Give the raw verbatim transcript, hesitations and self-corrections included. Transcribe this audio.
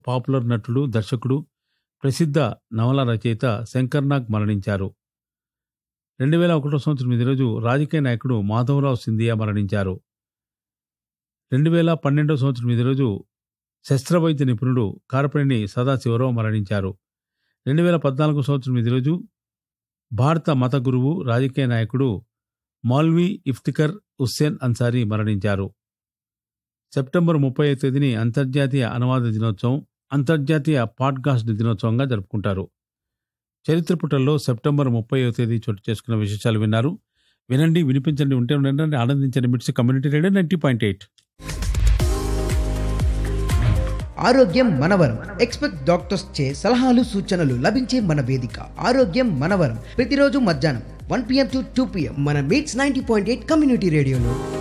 Popular నటుడు, దర్శకుడు, ప్రసిద్ధ నవల రచయిత శంకర్నాగ్ మరణించారు. రెండు వేల ఒకటో సంవత్సరం ఇదే రోజు రాజకీయ నాయకుడు మాధవరావు సింధియా మరణించారు. రెండు వేల పన్నెండో సంవత్సరం ఇదే రోజు శస్త్రవైద్య నిపుణుడు కారపనేని సదాశివరావు మరణించారు. రెండు వేల పద్నాలుగో సంవత్సరం ఇదే రోజు భారత మత గురువు, రాజకీయ నాయకుడు మౌల్వీ ఇఫ్తిఖర్ హుస్సేన్ అన్సారీ మరణించారు. సెప్టెంబర్ ముప్పై తేదీని అంతర్జాతీయ అనువాద దినోత్సవం, అంతర్జాతీయ పాడ్కాస్ట్ దినోత్సవంగా జరుపుకుంటారు. చరిత్ర పుటల్లో సెప్టెంబర్ ముప్పై తేదీ చోటు చేసుకున్న విశేషాలు విన్నారు. వినండి, వినిపించండి, ఉంటే ఉండండి, ఆనందించండి. మిట్స్ community radio ninety point eight. ఆరోగ్యం మనవరం. ఎక్స్పెక్ట్ డాక్టర్స్ చే సలహాలు, సూచనలు లభించే మన వేదిక ఆరోగ్యం మనవరం. ప్రతిరోజు మధ్యాహ్నం one PM to two PM మన meets ninety point eight community రేడియోలో.